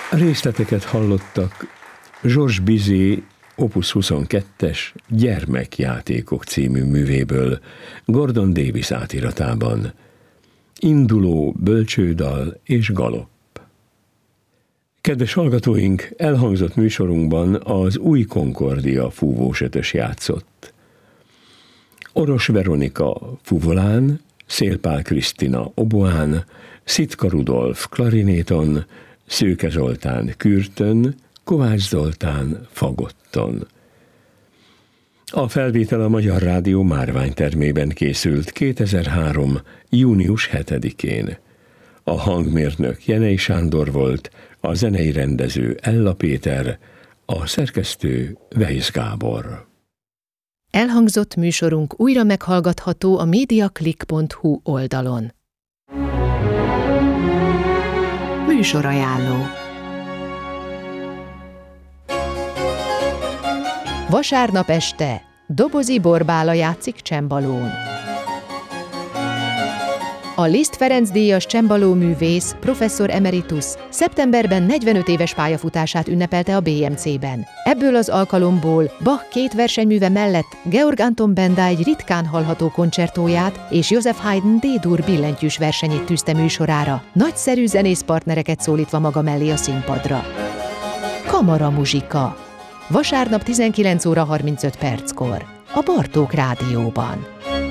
Részleteket hallottak Georges Bizet Opus 22-es Gyermekjátékok című művéből, Gordon Davis átiratában. Induló, bölcsődal és galop. Kedves hallgatóink, elhangzott műsorunkban az Új Concordia fúvósötös játszott. Oros Veronika fuvolán, Szélpál Krisztina oboán, Szitka Rudolf klarinéton, Szőke Zoltán kürtön, Kovács Zoltán fagotton. A felvétel a Magyar Rádió márványtermében készült 2003. június 7-én. A hangmérnök Jenei Sándor volt, a zenei rendező Ella Péter, a szerkesztő Weisz Gábor. Elhangzott műsorunk újra meghallgatható a mediaclick.hu oldalon. Műsorajánló. Vasárnap este Dobozi Borbála játszik csembalón. A Liszt Ferenc díjas csembalóművész, professzor emeritus szeptemberben 45 éves pályafutását ünnepelte a BMC-ben. Ebből az alkalomból Bach 2 versenyműve mellett Georg Anton Benda egy ritkán hallható koncertóját és Joseph Haydn D-dur billentyűs versenyét tűzte műsorára, nagyszerű zenészpartnereket szólítva maga mellé a színpadra. Kamaramuzsika. Vasárnap 19 óra 35 perckor. A Bartók Rádióban.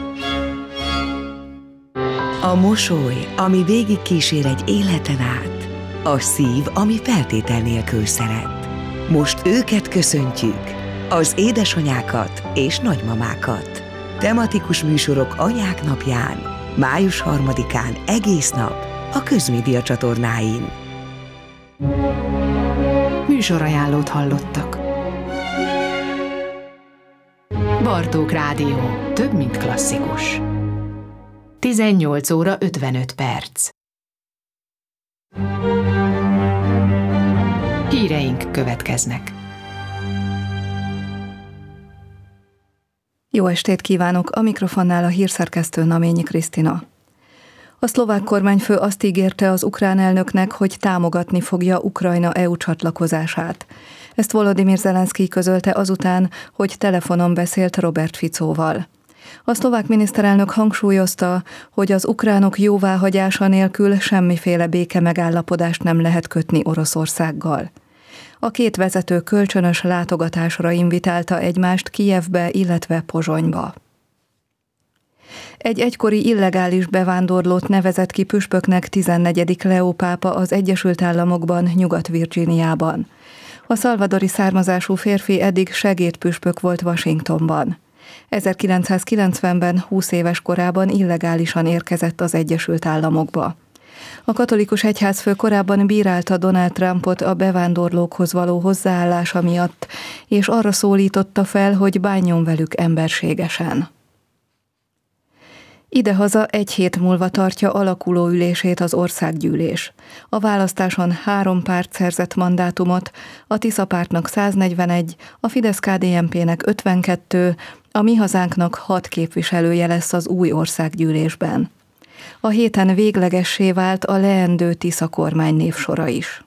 A mosoly, ami végig kísér egy életen át. A szív, ami feltétel nélkül szeret. Most őket köszöntjük, az édesanyákat és nagymamákat. Tematikus műsorok anyák napján, május 3-án egész nap a Közmédia csatornáin. Műsorajánlót hallottak. Bartók Rádió. Több, mint klasszikus. 18 óra 55 perc. Híreink következnek. Jó estét kívánok! A mikrofonnál a hírszerkesztő Naményi Krisztina. A szlovák kormányfő azt ígérte az ukrán elnöknek, hogy támogatni fogja Ukrajna EU csatlakozását. Ezt Volodymyr Zelenszkij közölte azután, hogy telefonon beszélt Robert Ficóval. A szlovák miniszterelnök hangsúlyozta, hogy az ukránok jóváhagyása nélkül semmiféle békemegállapodást nem lehet kötni Oroszországgal. A két vezető kölcsönös látogatásra invitálta egymást Kijevbe, illetve Pozsonyba. Egy egykori illegális bevándorlót nevezett ki püspöknek 14. Leó pápa az Egyesült Államokban, Nyugat-Virginiában. A szalvadori származású férfi eddig segédpüspök volt Washingtonban. 1990-ben 20 éves korában illegálisan érkezett az Egyesült Államokba. A katolikus egyházfő korábban bírálta Donald Trumpot a bevándorlókhoz való hozzáállása miatt, és arra szólította fel, hogy bánjon velük emberségesen. Idehaza egy hét múlva tartja alakuló ülését az országgyűlés. A választáson 3 párt szerzett mandátumot, a Tisza pártnak 141, a Fidesz-KDNP-nek 52, a Mi Hazánknak 6 képviselője lesz az új országgyűlésben. A héten véglegessé vált a leendő Tisza kormány névsora is.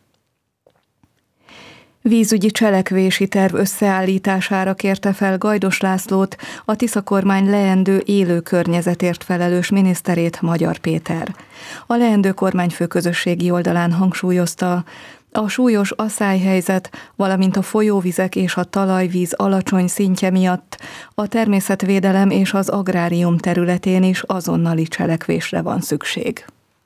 Vízügyi cselekvési terv összeállítására kérte fel Gajdos Lászlót a Tisza kormány leendő élő környezetért felelős miniszterét, Magyar Péter. A leendő kormányfő közösségi oldalán hangsúlyozta, a súlyos aszályhelyzet, valamint a folyóvizek és a talajvíz alacsony szintje miatt a természetvédelem és az agrárium területén is azonnali cselekvésre van szükség.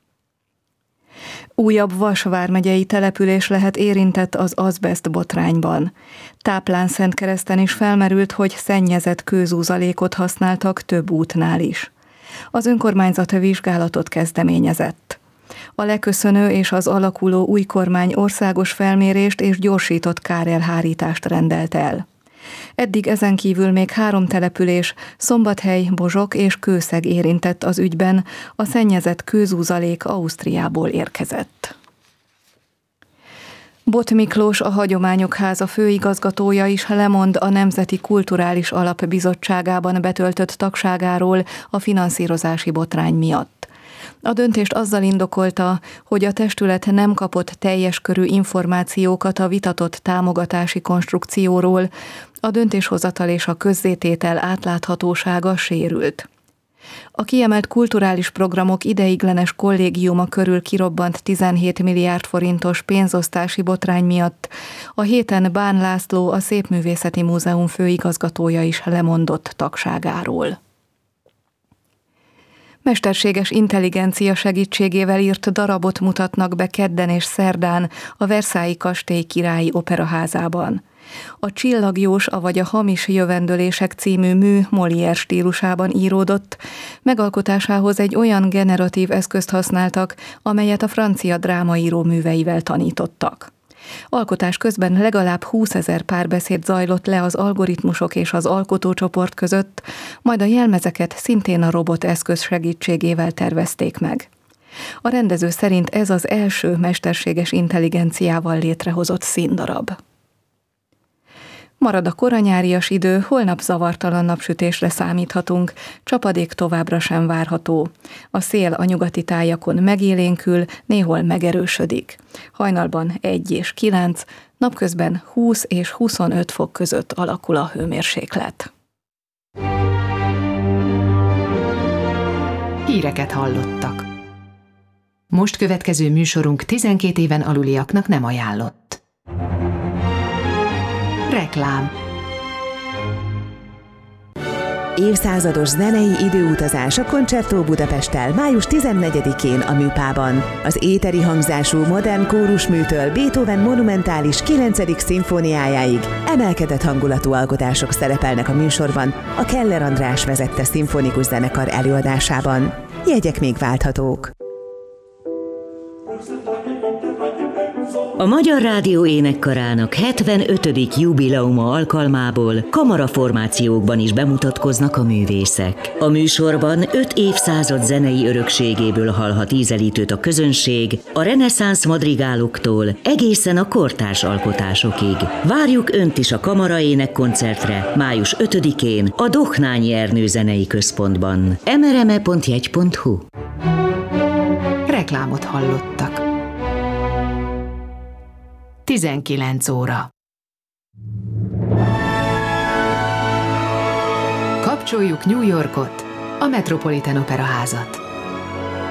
Újabb Vas vármegyei település lehet érintett az azbeszt botrányban. Táplán-Szentkereszten is felmerült, hogy szennyezett kőzúzalékot használtak több útnál is. Az önkormányzat vizsgálatot kezdeményezett. A leköszönő és az alakuló új kormány országos felmérést és gyorsított kárelhárítást rendelt el. Eddig ezen kívül még 3 település, Szombathely, Bozsok és Kőszeg érintett az ügyben, a szennyezett kőzúzalék Ausztriából érkezett. Bot Miklós, a Hagyományok Háza főigazgatója is lemond a Nemzeti Kulturális Alap Bizottságában betöltött tagságáról a finanszírozási botrány miatt. A döntést azzal indokolta, hogy a testület nem kapott teljes körű információkat a vitatott támogatási konstrukcióról, a döntéshozatal és a közzététel átláthatósága sérült. A kiemelt kulturális programok ideiglenes kollégiuma körül kirobbant 17 milliárd forintos pénzosztási botrány miatt a héten Bán László, a Szépművészeti Múzeum főigazgatója is lemondott tagságáról. Mesterséges intelligencia segítségével írt darabot mutatnak be kedden és szerdán a Versailles kastély királyi operaházában. A Csillagjós, avagy a Hamis jövendőlések című mű Molière stílusában íródott, megalkotásához egy olyan generatív eszközt használtak, amelyet a francia drámaíró műveivel tanítottak. Alkotás közben legalább 20 000 párbeszéd zajlott le az algoritmusok és az alkotócsoport között, majd a jelmezeket szintén a robot eszköz segítségével tervezték meg. A rendező szerint ez az első mesterséges intelligenciával létrehozott színdarab. Marad a koranyárias idő, holnap zavartalan napsütésre számíthatunk, csapadék továbbra sem várható. A szél a nyugati tájakon megélénkül, néhol megerősödik. Hajnalban 1 és 9, napközben 20 és 25 fok között alakul a hőmérséklet. Híreket hallottak. Most következő műsorunk 12 éven aluliaknak nem ajánlott. Reklám. Évszázados zenei időutazás a Concerto Budapesttel május 14-én a Műpában. Az éteri hangzású modern kórusműtől Beethoven monumentális 9. szimfóniájáig emelkedett hangulatú alkotások szerepelnek a műsorban a Keller András vezette szimfonikus zenekar előadásában. Jegyek még válthatók. A Magyar Rádió Énekkarának 75. jubileuma alkalmából kamaraformációkban is bemutatkoznak a művészek. A műsorban 5 évszázad zenei örökségéből hallhat ízelítőt a közönség, a reneszánsz madrigáloktól egészen a kortárs alkotásokig. Várjuk Önt is a kamaraénekkoncertre május 5-én a Dohnányi Ernő Zenei Központban. mrme.jegy.hu. Reklámot hallottak. 19 óra. Kapcsoljuk New Yorkot, a Metropolitan Operaházat.